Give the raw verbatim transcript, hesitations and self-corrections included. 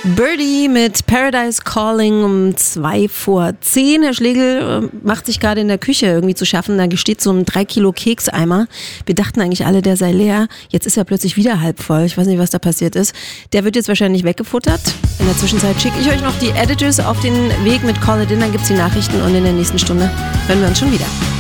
Birdie mit Paradise Calling um zwei vor zehn. Herr Schlegel äh, macht sich gerade in der Küche irgendwie zu schaffen. Da steht so ein drei Kilo Kekseimer. Wir dachten eigentlich alle, der sei leer. Jetzt ist er plötzlich wieder halb voll. Ich weiß nicht, was da passiert ist. Der wird jetzt wahrscheinlich weggefuttert. In der Zwischenzeit schicke ich euch noch die Editors auf den Weg mit Call It In. Dann gibt es die Nachrichten und in der nächsten Stunde hören wir uns schon wieder.